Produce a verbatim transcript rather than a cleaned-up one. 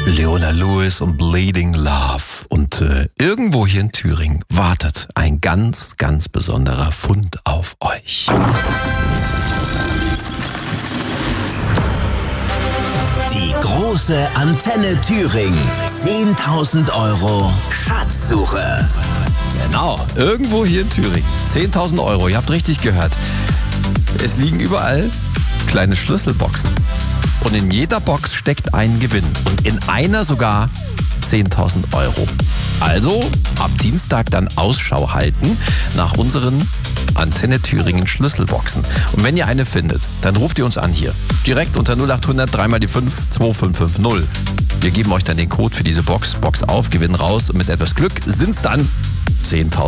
Leona Lewis und Bleeding Love. Und äh, irgendwo hier in Thüringen wartet ein ganz, ganz besonderer Fund auf euch. Die große Antenne Thüringen. zehntausend Euro Schatzsuche. Genau, irgendwo hier in Thüringen. zehntausend Euro, ihr habt richtig gehört. Es liegen überall kleine Schlüsselboxen. Und in jeder Box steckt ein Gewinn. Und in einer sogar zehntausend Euro. Also ab Dienstag dann Ausschau halten nach unseren Antenne Thüringen Schlüsselboxen. Und wenn ihr eine findet, dann ruft ihr uns an hier. Direkt unter null acht hundert drei mal die fünf zwei fünf fünf null. Wir geben euch dann den Code für diese Box. Box auf, Gewinn raus. Und mit etwas Glück sind es dann zehntausend.